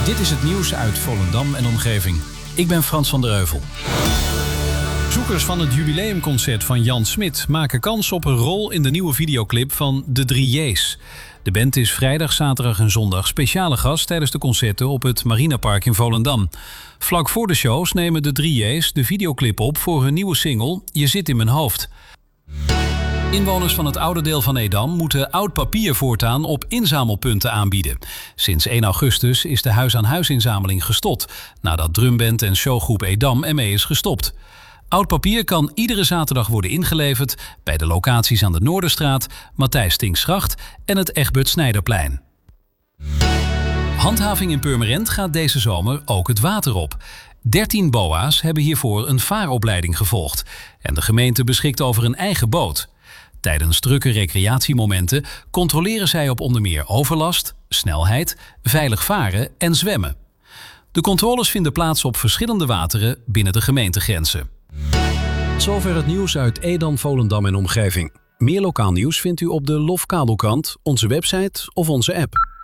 Dit is het nieuws uit Volendam en omgeving. Ik ben Frans van der Heuvel. Bezoekers van het jubileumconcert van Jan Smit maken kans op een rol in de nieuwe videoclip van De 3 J's. De band is vrijdag, zaterdag en zondag speciale gast tijdens de concerten op het Marinepark in Volendam. Vlak voor de shows nemen de 3 J's de videoclip op voor hun nieuwe single Je zit in mijn hoofd. Inwoners van het oude deel van Edam moeten oud papier voortaan op inzamelpunten aanbieden. Sinds 1 augustus is de huis-aan-huis-inzameling gestopt, nadat drumband en showgroep Edam ermee is gestopt. Oud papier kan iedere zaterdag worden ingeleverd bij de locaties aan de Noorderstraat, Matthijs Tinksgracht en het Egbert Snijderplein. Handhaving in Purmerend gaat deze zomer ook het water op. 13 BOA's hebben hiervoor een vaaropleiding gevolgd en de gemeente beschikt over een eigen boot. Tijdens drukke recreatiemomenten controleren zij op onder meer overlast, snelheid, veilig varen en zwemmen. De controles vinden plaats op verschillende wateren binnen de gemeentegrenzen. Zover het nieuws uit Edam, Volendam en omgeving. Meer lokaal nieuws vindt u op de LOF Kabelkrant, onze website of onze app.